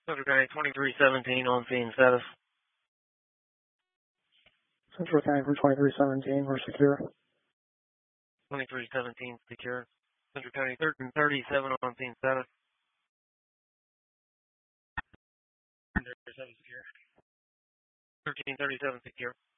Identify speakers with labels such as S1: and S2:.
S1: Central County 2317 on scene status.
S2: Central County for 2317, we're secure.
S1: 2317 secure. Central County 1337 on scene status. 1337 secure. 1337 secure.